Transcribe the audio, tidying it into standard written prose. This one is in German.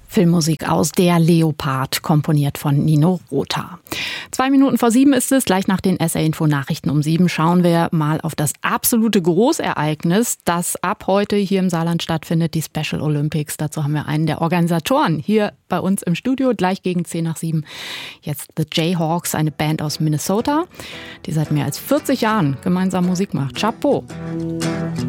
Filmmusik aus Der Leopard, komponiert von Nino Rota. 7:02 ist es, gleich nach den SR-Info-Nachrichten um 7 schauen wir mal auf das absolute Großereignis, das ab heute hier im Saarland stattfindet, die Special Olympics. Dazu haben wir einen der Organisatoren hier bei uns im Studio, gleich gegen 7:10. Jetzt The Jayhawks, eine Band aus Minnesota, die seit mehr als 40 Jahren gemeinsam Musik macht. Chapeau!